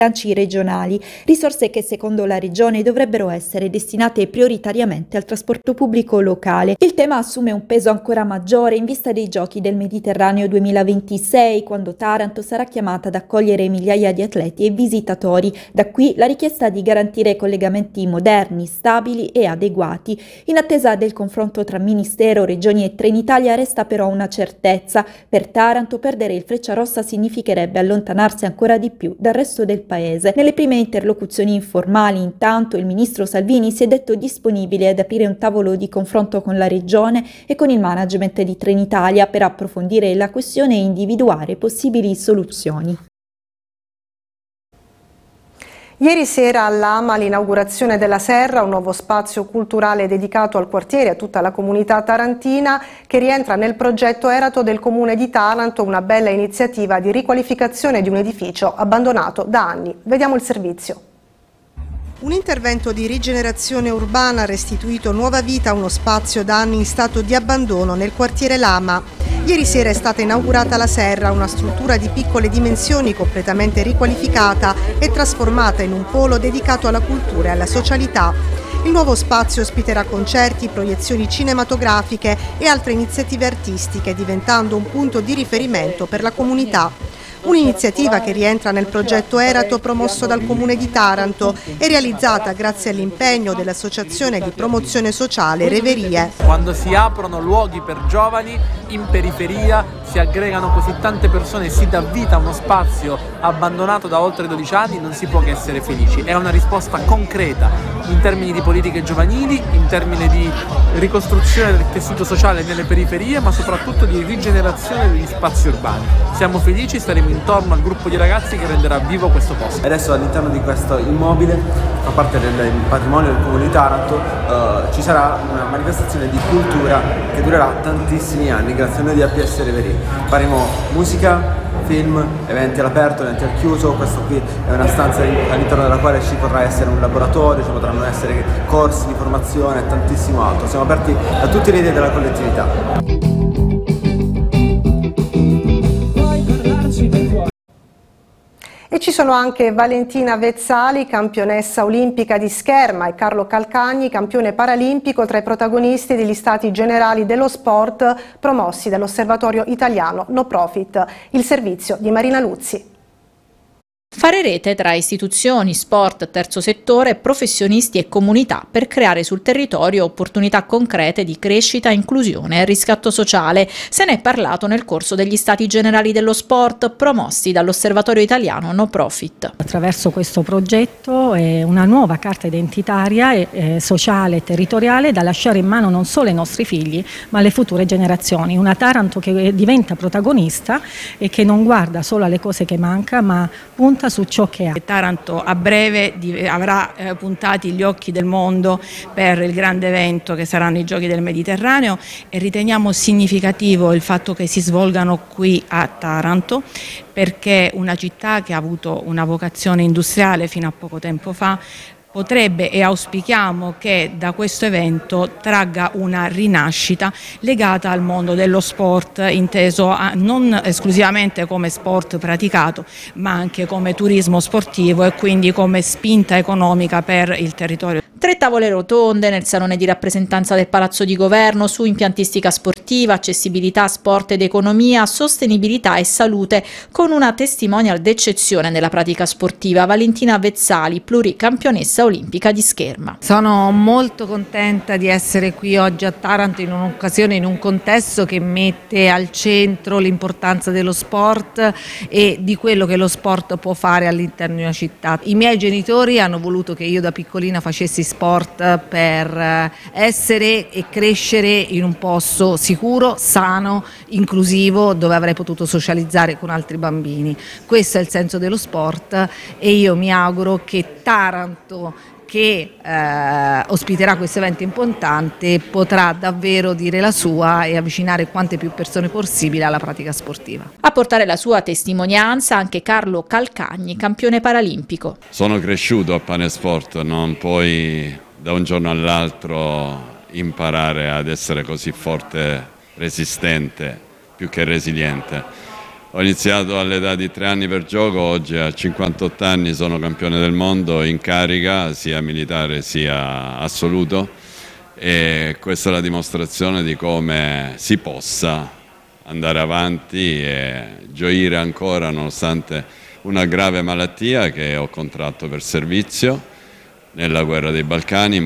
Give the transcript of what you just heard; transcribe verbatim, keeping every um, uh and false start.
bilanci regionali, risorse che secondo la Regione dovrebbero essere destinate prioritariamente al trasporto pubblico locale. Il tema assume un peso ancora maggiore in vista dei Giochi del Mediterraneo duemilaventisei, quando Taranto sarà chiamata ad accogliere migliaia di atleti e visitatori. Da qui la richiesta di garantire collegamenti moderni, stabili e adeguati. In attesa del confronto tra Ministero, Regioni e Trenitalia resta però una certezza. Per Taranto perdere il Frecciarossa significherebbe allontanarsi ancora di più dal resto del Paese. Nelle prime interlocuzioni informali, intanto, il ministro Salvini si è detto disponibile ad aprire un tavolo di confronto con la Regione e con il management di Trenitalia per approfondire la questione e individuare possibili soluzioni. Ieri sera all'Ama l'inaugurazione della Serra, un nuovo spazio culturale dedicato al quartiere e a tutta la comunità tarantina, che rientra nel progetto Erato del Comune di Taranto, una bella iniziativa di riqualificazione di un edificio abbandonato da anni. Vediamo il servizio. Un intervento di rigenerazione urbana ha restituito nuova vita a uno spazio da anni in stato di abbandono nel quartiere Lama. Ieri sera è stata inaugurata la Serra, una struttura di piccole dimensioni completamente riqualificata e trasformata in un polo dedicato alla cultura e alla socialità. Il nuovo spazio ospiterà concerti, proiezioni cinematografiche e altre iniziative artistiche, diventando un punto di riferimento per la comunità. Un'iniziativa che rientra nel progetto Erato promosso dal Comune di Taranto e realizzata grazie all'impegno dell'Associazione di Promozione Sociale Reverie. Quando si aprono luoghi per giovani in periferia, si aggregano così tante persone e si dà vita a uno spazio abbandonato da oltre dodici anni, non si può che essere felici. È una risposta concreta in termini di politiche giovanili, in termini di ricostruzione del tessuto sociale nelle periferie, ma soprattutto di rigenerazione degli spazi urbani. Siamo felici, staremo intorno al gruppo di ragazzi che renderà vivo questo posto. Adesso all'interno di questo immobile, fa parte del patrimonio del Comune di Taranto, eh, ci sarà una manifestazione di cultura che durerà tantissimi anni grazie a noi di A P S Reverie. Faremo musica, film, eventi all'aperto, eventi al chiuso. Questo qui è una stanza all'interno della quale ci potrà essere un laboratorio, ci potranno essere corsi di formazione e tantissimo altro. Siamo aperti a tutte le idee della collettività. E ci sono anche Valentina Vezzali, campionessa olimpica di scherma, e Carlo Calcagni, campione paralimpico, tra i protagonisti degli stati generali dello sport promossi dall'Osservatorio Italiano No Profit. Il servizio di Marina Luzzi. Fare rete tra istituzioni, sport, terzo settore, professionisti e comunità per creare sul territorio opportunità concrete di crescita, inclusione e riscatto sociale. Se ne è parlato nel corso degli Stati Generali dello Sport promossi dall'Osservatorio Italiano No Profit. Attraverso questo progetto è una nuova carta identitaria, eh, sociale e territoriale da lasciare in mano non solo ai nostri figli ma alle future generazioni. Una Taranto che diventa protagonista e che non guarda solo alle cose che manca ma punta su ciò che ha. Taranto a breve avrà eh, puntati gli occhi del mondo per il grande evento che saranno i Giochi del Mediterraneo e riteniamo significativo il fatto che si svolgano qui a Taranto, perché una città che ha avuto una vocazione industriale fino a poco tempo fa potrebbe, e auspichiamo che da questo evento tragga una rinascita legata al mondo dello sport, inteso a, non esclusivamente come sport praticato, ma anche come turismo sportivo e quindi come spinta economica per il territorio. Tre tavole rotonde nel salone di rappresentanza del Palazzo di Governo su impiantistica sportiva, accessibilità, sport ed economia, sostenibilità e salute, con una testimonial d'eccezione nella pratica sportiva, Valentina Vezzali, pluricampionessa olimpica di scherma. Sono molto contenta di essere qui oggi a Taranto in un'occasione, in un contesto che mette al centro l'importanza dello sport e di quello che lo sport può fare all'interno di una città. I miei genitori hanno voluto che io da piccolina facessi sport per essere e crescere in un posto sicuro, sano, inclusivo, dove avrei potuto socializzare con altri bambini. Questo è il senso dello sport e io mi auguro che Taranto, che eh, ospiterà questo evento importante, potrà davvero dire la sua e avvicinare quante più persone possibile alla pratica sportiva. A portare la sua testimonianza anche Carlo Calcagni, campione paralimpico. Sono cresciuto a Panesport, non puoi da un giorno all'altro imparare ad essere così forte, resistente, più che resiliente. Ho iniziato all'età di tre anni per gioco, oggi a cinquantotto anni sono campione del mondo in carica, sia militare sia assoluto, e questa è la dimostrazione di come si possa andare avanti e gioire ancora nonostante una grave malattia che ho contratto per servizio nella guerra dei Balcani.